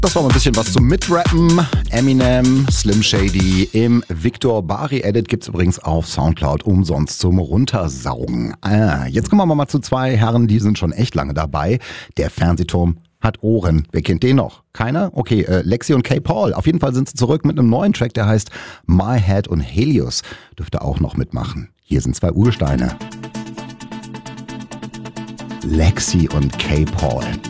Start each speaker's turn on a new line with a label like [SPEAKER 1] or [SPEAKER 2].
[SPEAKER 1] Das war mal ein bisschen was zum Mitrappen. Eminem, Slim Shady im Victor Bari Edit gibt's übrigens auf Soundcloud umsonst zum Runtersaugen. Jetzt kommen wir mal zu zwei Herren, die sind schon echt lange dabei. Der Fernsehturm hat Ohren. Wer kennt den noch? Keiner? Okay, Lexi und K. Paul. Auf jeden Fall sind sie zurück mit einem neuen Track, der heißt My Head und Helios. Dürfte auch noch mitmachen. Hier sind zwei Ursteine. Lexi und K. Paul.